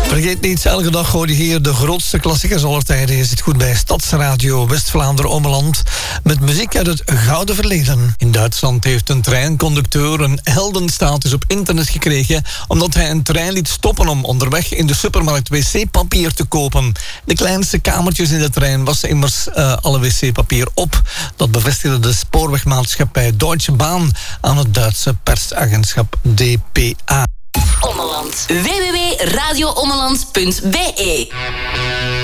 Vergeet niet, elke dag hoor je hier de grootste klassiekers aller tijden. Je zit goed bij Stadsradio West-Vlaanderen-Ommeland met muziek uit het gouden verleden. In Duitsland heeft een treinconducteur een heldenstatus op internet gekregen omdat hij een trein liet stoppen om onderweg in de supermarkt wc-papier te kopen. De kleinste kamertjes in de trein wassen immers alle wc-papier op. Dat bevestigde de spoorwegmaatschappij Deutsche Bahn aan het Duitse persagentschap DPA. Ommeland. www.radioommeland.be